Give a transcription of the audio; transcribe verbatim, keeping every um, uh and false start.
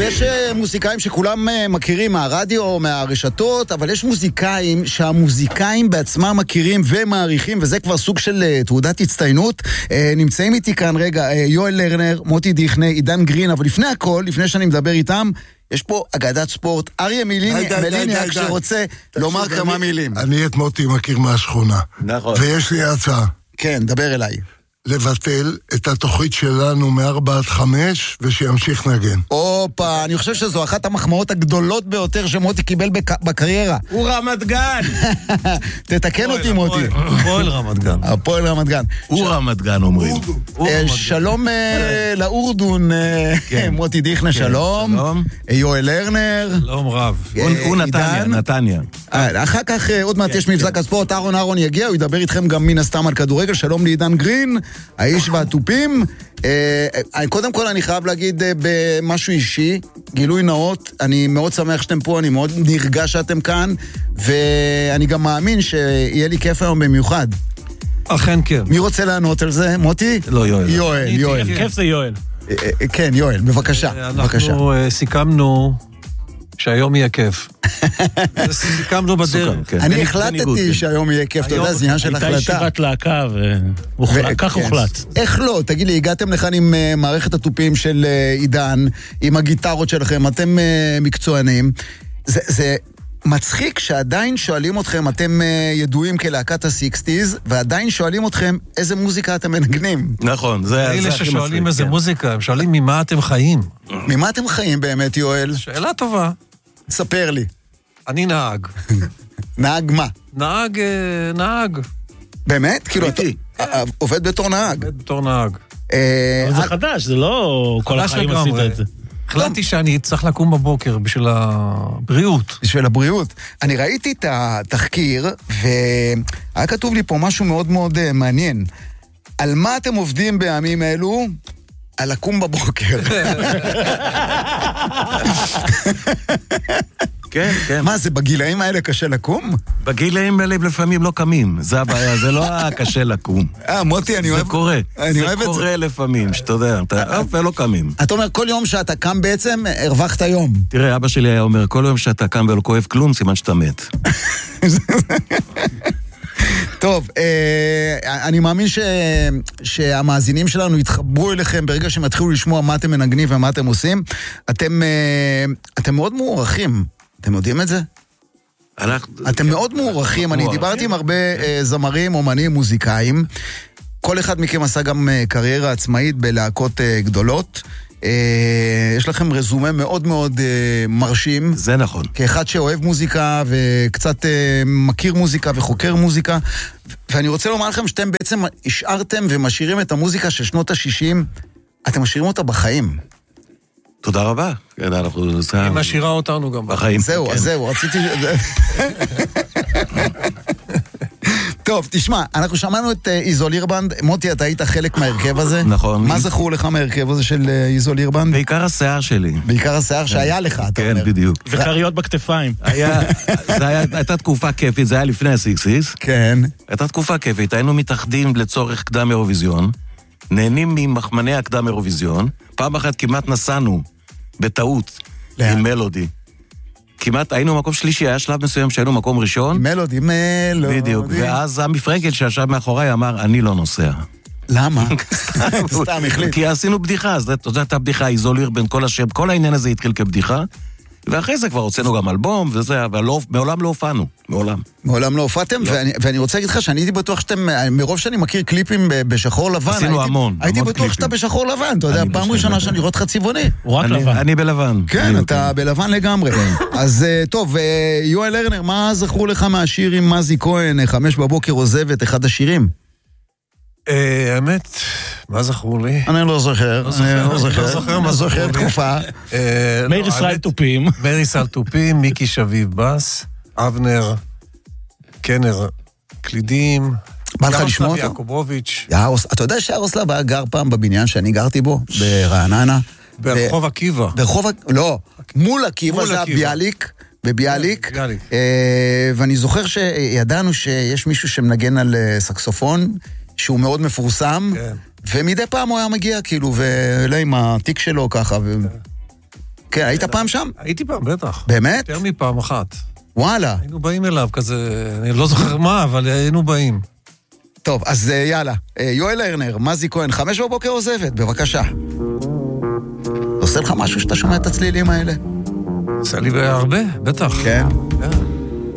יש מוזיקאים שכולם מכירים מהרדיו או מהרשתות, אבל יש מוזיקאים שהמוזיקאים בעצמם מכירים ומעריכים, וזה כבר סוג של תעודת הצטיינות. נמצאים איתי כאן רגע יואל לרנר, מוטי דיכנה, עידן גרין, אבל לפני הכל, לפני שאני מדבר איתם, יש פה אגדת ספורט, אריה מליניאק שרוצה לומר כמה מילים. אני את מוטי מכיר מהשכונה. נכון. ויש לי הצעה. כן, דבר אליי. לבטל את התוכנית שלנו מארבע עד חמש, ושימשיך נגן. אופה, אני חושב שזו אחת המחמאות הגדולות ביותר שמוטי קיבל בקריירה. הוא רמת גן. תתקן אותי מוטי. הפועל רמת גן. הפועל רמת גן. הוא רמת גן אומרים. שלום לאורדון, מוטי דיכנה, שלום. יואל לרנר. שלום רב. הוא נתניה, נתניה. אחר כך עוד מעט יש מבזק הספורט, אהרון אהרון יגיע, הוא ידבר איתכם גם מן הסתם על כדורגל. שלום לעידן גרין, האיש והטופים. קודם כל אני חייב להגיד במשהו אישי, גילוי נאות, אני מאוד שמח שאתם פה, אני מאוד נרגש שאתם כאן, ואני גם מאמין שיהיה לי כיף היום במיוחד. אכן כן. מי רוצה לענות על זה? מוטי? לא, יואל. יואל, יואל. כיף זה יואל. כן, יואל, בבקשה. אנחנו סיכמנו שהיום יהיה כיף. סיכמנו בדרך. אני החלטתי שהיום יהיה כיף, אתה יודע, זה עניין של החלטה. הייתה ישיבת להקה, וכך הוחלט. איך לא? תגיד לי, הגעתם לכאן עם מערכת הטופים של עידן, עם הגיטרות שלכם, אתם מקצוענים. זה מצחיק שעדיין שואלים אתכם, אתם ידועים כלהקת הסיקסטיז, ועדיין שואלים אתכם איזה מוזיקה אתם מנגנים. נכון, זה הכי מצחיק. אלה ששואלים איזה מוזיקה, הם שואלים ממה אתם חיים. ממה אתם חיים באמת, יואל? שאלה טובה. ספר לי. אני נהג. נהג מה? נהג, נהג. באמת? כאילו, אתה עובד בתור נהג. עובד בתור נהג. אבל זה חדש, זה לא כל החיים עשית את זה. החלטתי שאני צריך לקום בבוקר בשביל הבריאות. בשביל הבריאות. אני ראיתי את התחקיר, והיה כתוב לי פה משהו מאוד מאוד מעניין. על מה אתם עובדים בימים אלו? על לקום בבוקר. כן, כן. מה, זה בגילאים האלה קשה לקום? בגילאים האלה לפעמים לא קמים, זה הבעיה, זה לא קשה לקום. אה, מוטי, אני אוהב... זה קורה, אני זה קורה לפעמים, שאתה יודע, אתה אף ולא קמים. אתה אומר, כל יום שאתה קם בעצם, הרווחת יום. תראה, אבא שלי היה אומר, כל יום שאתה קם ולא כואב כלום, סימן שאתה מת. טוב, אני מאמין ש... שהמאזינים שלנו יתחברו אליכם ברגע שהם יתחילו לשמוע מה אתם מנגנים ומה אתם עושים. אתם, אתם מאוד מוערכים, אתם יודעים את זה? אתם מאוד מוערכים, אני דיברתי עם הרבה זמרים, אומנים, מוזיקאים. כל אחד מכם עשה גם קריירה עצמאית בלהקות גדולות. יש לכם רזומה מאוד מאוד מרשים. זה נכון. כאחד שאוהב מוזיקה וקצת מכיר מוזיקה וחוקר מוזיקה. ואני רוצה לומר לכם שאתם בעצם השארתם ומשאירים את המוזיקה של שנות ה-שישים, אתם משאירים אותה בחיים. תודה רבה. היא משאירה אותנו גם בחיים. זהו, אז זהו, רציתי... טוב, תשמע, אנחנו שמענו את איזו לירבנד. מוטי, אתה היית חלק מהרכב הזה? נכון. מה זכור לך מהרכב הזה של איזו לירבנד? בעיקר השיער שלי. בעיקר השיער שהיה לך, אתה אומר. כן, בדיוק. וקריות בכתפיים. הייתה תקופה כיפית, זה היה לפני הסיקסיס. כן. הייתה תקופה כיפית, היינו מתאחדים לצורך קדם אירוויזיון, נהנים ממחמני הקדם אירוויזיון, פעם אחת כמעט נסענו בטעות עם מלודי. כמעט היינו מקום שלישי, היה שלב מסוים שהיינו מקום ראשון. מלודי, מלודי. בדיוק, ואז עמי פרנקל שישב מאחוריי אמר, אני לא נוסע. למה? סתם החליט. כי עשינו בדיחה, אז זאת הייתה בדיחה, איזוליר בין כל השם, כל העניין הזה התחיל כבדיחה, ואחרי זה כבר הוצאנו גם אלבום, וזה, אבל מעולם לא הופענו, מעולם. מעולם לא הופעתם, ואני רוצה להגיד לך שאני הייתי בטוח שאתם, מרוב שאני מכיר קליפים בשחור לבן, עשינו המון, הייתי בטוח שאתה בשחור לבן, אתה יודע, פעם ראשונה שאני רואה אותך צבעוני. הוא רק לבן. אני בלבן. כן, אתה בלבן לגמרי. אז טוב, יואל לרנר, מה זכור לך מהשיר עם מזי כהן, חמש בבוקר עוזבת, אחד השירים? האמת, מה זכרו לי? אני לא זוכר, אני לא זוכר, מה זוכר תקופה. מאיר ישראל טופים. מאיר ישראל טופים, מיקי שביב בס, אבנר, קנר קלידים, בא לך לשמוע אותו? יעקובוביץ'. אתה יודע שהרוסלב היה גר פעם בבניין שאני גרתי בו, ברעננה? ברחוב עקיבא. ברחוב, לא, מול עקיבא זה הביאליק. בביאליק, ואני זוכר שידענו שיש מישהו שמנגן על סקסופון, שהוא מאוד מפורסם, ומדי פעם הוא היה מגיע, כאילו, ואלה עם התיק שלו ככה, כן, היית פעם שם? הייתי פעם, בטח. באמת? יותר מפעם אחת. וואלה. היינו באים אליו כזה, אני לא זוכר מה, אבל היינו באים. טוב, אז יאללה. יואל הרנר, מזי כהן, חמש בבוקר עוזבת, בבקשה. עושה לך משהו שאתה שומע את הצלילים האלה? עושה לי הרבה, בטח. כן? כן.